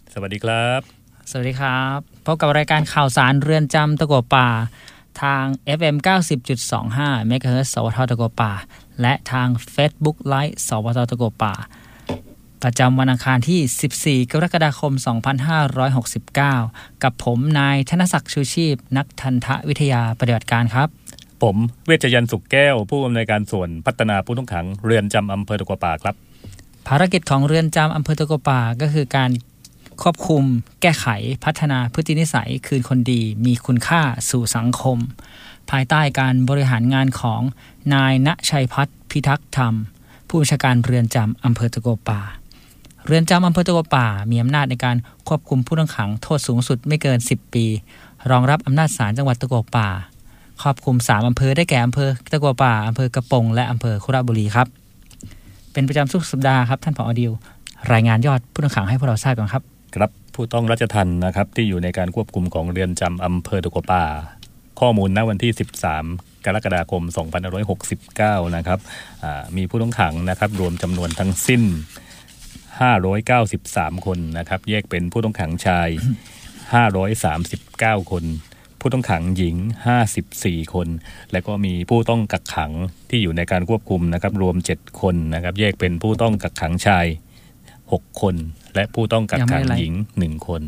สวัสดีครับสวัสดีครับพบกับรายการข่าวสารเรือนจำตะกัวป่าทาง FM 90.25 เมกะเฮิรตซ์ สวทตะกัวป่าและทาง Facebook Live สวทตะกัวป่าประจำวันอังคารที่14กรกฎาคม2569กับผมนายธนศักดิ์ชูชีพนักทันตวิทยาปฏิบัติการครับผมเวชยันต์สุขแก้วผู้อำนวยการส่วนพัฒนาผู้ต้องขังเรือนจำอำเภอตะกัวป่าครับภารกิจของเรือนจำอำเภอตะกัวป่าก็คือการควบคุมแก้ไขพัฒนาพฤตินิสัยคืนคนดีมีคุณค่าสู่สังคมภายใต้การบริหารงานของนายณชัยพัฒน์พิทักษ์ธรรมผู้บัญชาการเรือนจำอำเภอตะกัวป่าเรือนจำอำเภอตะกัวป่ามีอำนาจในการควบคุมผู้ต้องขังโทษสูงสุดไม่เกิน10ปีรองรับอำนาจศาลจังหวัดตะกัวป่าครอบคลุม3อำเภอได้แก่อำเภอตะกัวป่าอำเภอกระปงและอำเภอคุระบุรีครับเป็นประจำทุกสัปดาห์ครับท่านผอ.ดิวรายงานยอดผู้ต้องขังให้พวกเราทราบกันครับครับผู้ต้องราชทัณฑ์นะครับที่อยู่ในการควบคุมของเรือนจำอำเภอตะกัวป่าข้อมูลณวันที่13กรกฎาคม2569นะครับมีผู้ต้องขังนะครับรวมจำนวนทั้งสิ้น593คนนะครับแยกเป็นผู้ต้องขังชาย539คนผู้ต้องขังหญิง54คนและก็มีผู้ต้องกักขังที่อยู่ในการควบคุมนะครับรวม7คนนะครับแยกเป็นผู้ต้องกักขังชาย6คนและผู้ต้องกักขังหญิง1คน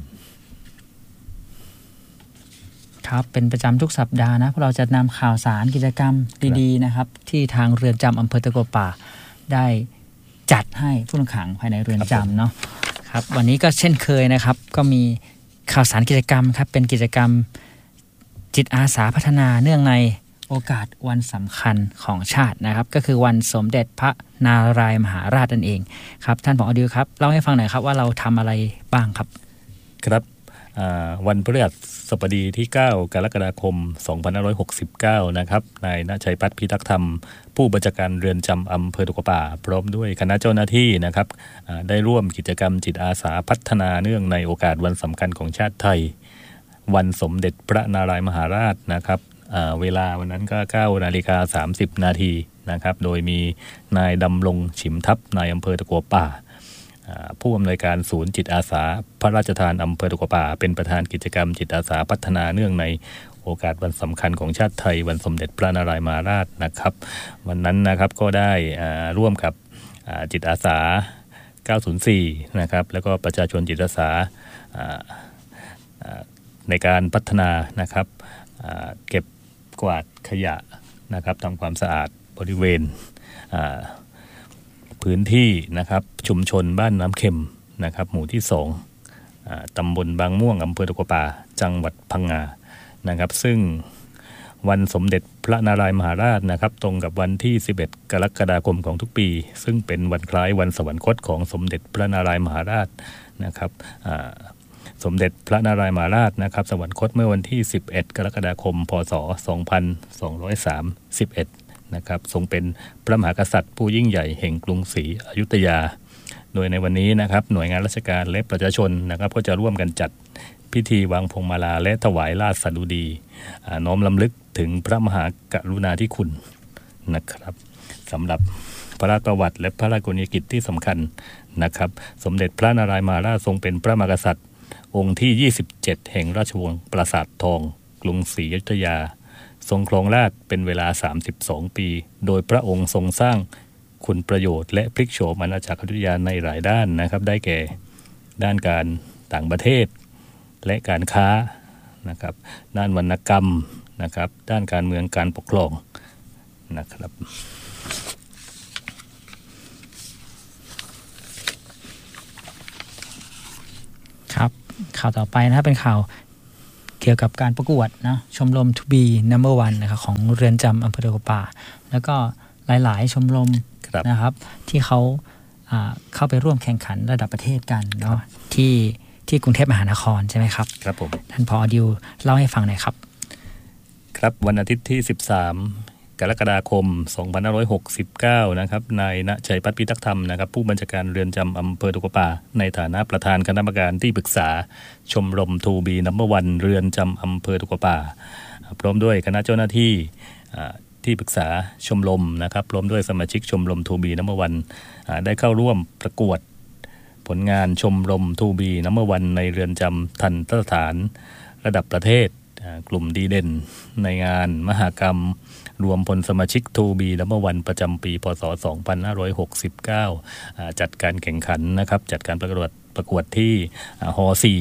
ครับเป็นประจำทุกสัปดาห์นะพวกเราจะนำข่าวสารกิจกรรมดีๆนะครับที่ทางเรือนจำอำเภอตะกัวป่าได้จัดให้ผู้ต้องขังภายในเรือนจำเนาะครับวันนี้ก็เช่นเคยนะครับก็มีข่าวสารกิจกรรมครับเป็นกิจกรรมจิตอาสาพัฒนาเนื่องในโอกาสวันสำคัญของชาตินะครับก็คือวันสมเด็จพระนารายมหาราชนั่นเองครับท่านผอ.ดิวครับเล่าให้ฟังหน่อยครับว่าเราทำอะไรบ้างครับครับวันพฤหัสบดีที่9กรกฎาคม2569นะครับนายณชัยพัฒน์พิทักษ์ธรรมผู้บัญชาการเรือนจำอำเภอตะกัวป่าพร้อมด้วยคณะเจ้าหน้าที่นะครับได้ร่วมกิจกรรมจิตอาสาพัฒนาเนื่องในโอกาสวันสำคัญของชาติไทยวันสมเด็จพระนารายมหาราชนะครับเวลาวันนั้นก็ 9:30 นาทีนะครับโดยมีนายดำรงฉิมทัพนายอำเภอตะกัวป่าผู้อำนวยการศูนย์จิตอาสาพระราชทานอำเภอตะกัวป่าเป็นประธานกิจกรรมจิตอาสาพัฒนาเนื่องในโอกาสวันสำคัญของชาติไทยวันสมเด็จพระนารายมหาราชนะครับวันนั้นนะครับก็ได้ร่วมกับจิตอาสา904นะครับแล้วก็ประชาชนจิตอาสาในการพัฒนานะครับเก็บกวาดขยะนะครับทำความสะอาดบริเวณพื้นที่นะครับชุมชนบ้านน้ำเค็มนะครับหมู่ที่2ตำบลบางม่วงอำเภอตะกัวป่าจังหวัดพังงานะครับซึ่งวันสมเด็จพระนารายมหาราชนะครับตรงกับวันที่11กรกฎาคมของทุกปีซึ่งเป็นวันคล้ายวันสวรรคตของสมเด็จพระนารายมหาราชนะครับสมเด็จพระนารายมหาราชนะครับสวรรคตเมื่อวันที่11กรกฎาคมพ.ศ. 2231นะครับทรงเป็นพระมหากษัตริย์ผู้ยิ่งใหญ่แห่งกรุงศรีอยุธยาโดยในวันนี้นะครับหน่วยงานราชการและประชาชนนะครับก็จะร่วมกันจัดพิธีวางพวงมาลาและถวายราชสดุดีน้อมรำลึกถึงพระมหากรุณาธิคุณนะครับสำหรับพระราชประวัติและพระราชกรณียกิจที่สำคัญนะครับสมเด็จพระนารายมหาราชทรงเป็นพระมหากษัตริย์องค์ที่27แห่งราชวงศ์ปราสาททองกรุงศรีอยุธยาทรงครองราชย์เป็นเวลา32ปีโดยพระองค์ทรงสร้างคุณประโยชน์และพลิกโฉมอาณาจักรอยุธยาในหลายด้านนะครับได้แก่ด้านการต่างประเทศและการค้านะครับด้านวรรณกรรมนะครับด้านการเมืองการปกครองนะครับครับข่าวต่อไปนะครับเป็นข่าวเกี่ยวกับการประกวดนะชมรม To Be Number One นะครับของเรือนจำอำเภอตะกัวป่าแล้วก็หลายๆชมรมนะครับที่เขาเข้าไปร่วมแข่งขันระดับประเทศกันเนาะที่กรุงเทพมหานครใช่ไหมครับครับผมท่านผอ.ดิวเล่าให้ฟังหน่อยครับครับวันอาทิตย์ที่13กรกฎาคม2569นะครับนายณชัยพัฒน์พิทักษ์ธรรมนะครับผู้บัญชาการเรือนจำอำเภอตะกัวป่าในฐานะประธานคณะกรรมการที่ปรึกษาชมรม To Be Number One เรือนจำอำเภอตะกัวป่าพร้อมด้วยคณะเจ้าหน้าที่ที่ปรึกษาชมรมนะครับพร้อมด้วยสมาชิกชมรม To Be Number One ได้เข้าร่วมประกวดผลงานชมรมทูบีนัมเบอร์วันในเรือนจำทันตสถานระดับประเทศกลุ่มดีเด่นในงานมหกรรมรวมพลสมาชิกทูบีนัมเบอร์วันประจำปีพศ 2569 จัดการแข่งขันนะครับจัดการประกวดที่ฮ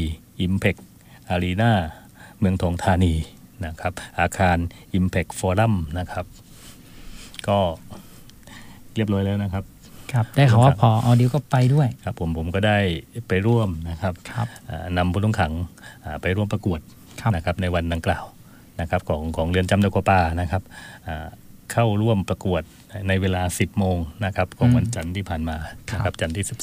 4 Impact Arena เมืองทองธานีนะครับอาคาร Impact Forum นะครับก็เรียบร้อยแล้วนะครับครับได้ข่าวว่าพอดิวก็ไปด้วยครับผมก็ได้ไปร่วมนะครับนำผู้ต้องขังไปร่วมประกวดนะครับในวันดังกล่าวนะครับของเรือนจำนครปานะครับเข้าร่วมประกวดในเวลา 10 โมงนะครับของวันจันทร์ที่ผ่านมานะครับจันทร์ที่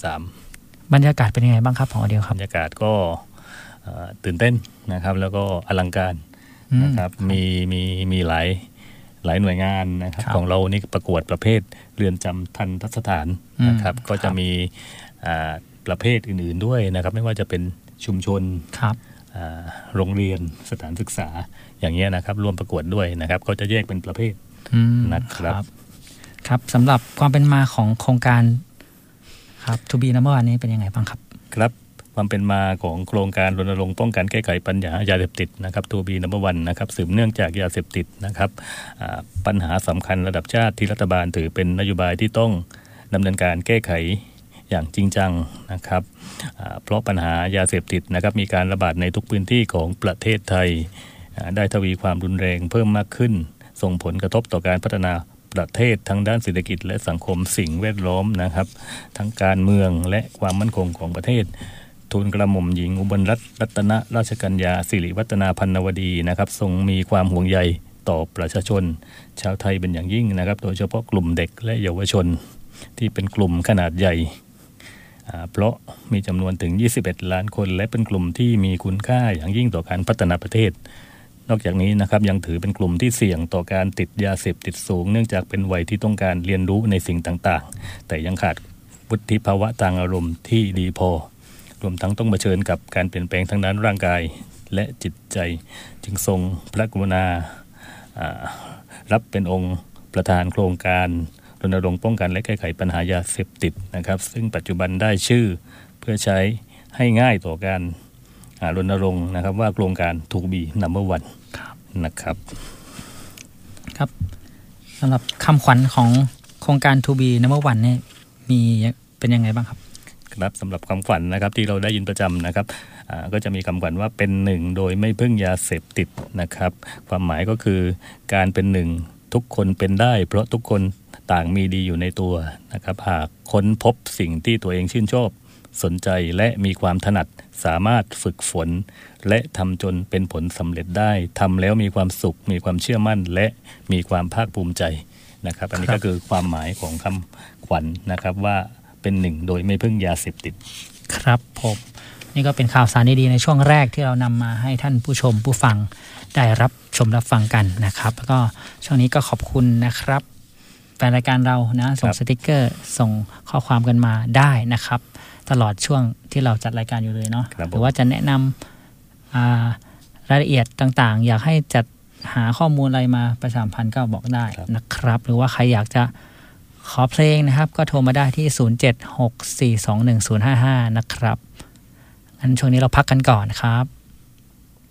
13 บรรยากาศเป็นยังไงบ้างครับพอดิวครับบรรยากาศก็ตื่นเต้นนะครับแล้วก็อลังการนะครับมีหลายหน่วยงานนะครับของเรานี่ประกวดประเภทเรือนจำทันตสถานนะครับก็จะมีประเภทอื่นๆด้วยนะครับไม่ว่าจะเป็นชุมชนโรงเรียนสถานศึกษาอย่างเงี้ยนะครับร่วมประกวดด้วยนะครับก็จะแยกเป็นประเภทนะครับครับสำหรับความเป็นมาของโครงการครับทูบีนัมเบอร์วันนี้เป็นยังไงบ้างครับครับความเป็นมาของโครงการรณรงค์ป้องกันแก้ไขปัญหายาเสพติดนะครับทูบีนัมเบอร์วันนะครับสืบเนื่องจากยาเสพติดนะครับปัญหาสำคัญระดับชาติที่รัฐบาลถือเป็นนโยบายที่ต้องดำเนินการแก้ไขอย่างจริงจังนะครับเพราะปัญหายาเสพติดนะครับมีการระบาดในทุกพื้นที่ของประเทศไทยได้ทวีความรุนแรงเพิ่มมากขึ้นส่งผลกระทบต่อการพัฒนาประเทศทั้งด้านเศรษฐกิจและสังคมสิ่งแวดล้อมนะครับทั้งการเมืองและความมั่นคงของประเทศทูลกระหม่อมหญิงอุบลรัตนราชกัญญาสิริวัฒนาพันนวดีนะครับทรงมีความห่วงใยต่อประชาชนชาวไทยเป็นอย่างยิ่งนะครับโดยเฉพาะกลุ่มเด็กและเยาวชนที่เป็นกลุ่มขนาดใหญ่เพราะมีจำนวนถึง21 ล้านคนและเป็นกลุ่มที่มีคุณค่าอย่างยิ่งต่อการพัฒนาประเทศนอกจากนี้นะครับยังถือเป็นกลุ่มที่เสี่ยงต่อการติดยาเสพติดสูงเนื่องจากเป็นวัยที่ต้องการเรียนรู้ในสิ่งต่างๆแต่ยังขาดวุฒิภาวะทางอารมณ์ที่ดีพอรวมทั้งต้องเผชิญกับการเปลี่ยนแปลงทางด้านร่างกายและจิตใจจึงทรงพระกรุณารับเป็นองค์ประธานโครงการรณรงค์ป้องกันและแก้ไขปัญหายาเสพติดนะครับซึ่งปัจจุบันได้ชื่อเพื่อใช้ให้ง่ายต่อการรณรงค์นะครับว่าโครงการทูบีนัมเบอร์วันนะครับครับสำหรับคำขวัญของโครงการทูบีนัมเบอร์วันเนี่ยมีเป็นยังไงบ้างครับครับสำหรับคำขวัญนะครับที่เราได้ยินประจำนะครับก็จะมีคำขวัญว่าเป็นหนึ่งโดยไม่พึ่งยาเสพติดนะครับความหมายก็คือการเป็นหนึ่งทุกคนเป็นได้เพราะทุกคนต่างมีดีอยู่ในตัวนะครับหากค้นพบสิ่งที่ตัวเองชื่นชอบสนใจและมีความถนัดสามารถฝึกฝนและทำจนเป็นผลสำเร็จได้ทำแล้วมีความสุขมีความเชื่อมั่นและมีความภาคภูมิใจนะครับอันนี้ก็คือความหมายของคำขวัญนะครับว่าเป็นหนึ่งโดยไม่พึ่งยาเสพติดครับผมนี่ก็เป็นข่าวสารดีๆในช่วงแรกที่เรานำมาให้ท่านผู้ชมผู้ฟังได้รับชมรับฟังกันนะครับแล้วก็ช่วงนี้ก็ขอบคุณนะครับแฟนรายการเรานะส่งสติกเกอร์ส่งข้อความกันมาได้นะครับตลอดช่วงที่เราจัดรายการอยู่เลยเนาะหรือว่าจะแนะนำรายละเอียดต่างๆอยากให้จัดหาข้อมูลอะไรมาประชาสัมพันธ์ก็บอกได้นะครับหรือว่าใครอยากจะขอเพลงนะครับก็โทรมาได้ที่0764210055นะครับงั้นช่วงนี้เราพักกันก่อนครับ